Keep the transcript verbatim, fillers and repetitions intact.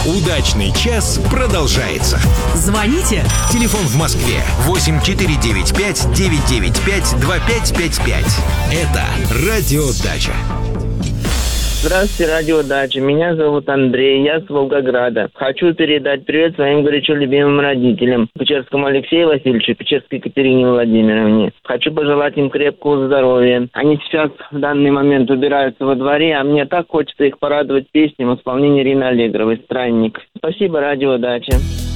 Удачный час продолжается. Звоните. Телефон в Москве восемь четыре девять пять девять девять пять два пять пять пять. Это Радио Дача. Здравствуйте, Радио Дача. Меня зовут Андрей, я с Волгограда. Хочу передать привет своим горячо любимым родителям. Печерскому Алексею Васильевичу, Печерской Екатерине Владимировне. Хочу пожелать им крепкого здоровья. Они сейчас в данный момент убираются во дворе, а мне так хочется их порадовать песней в исполнении Ирины Аллегровой «Странник». Спасибо, Радио Дача.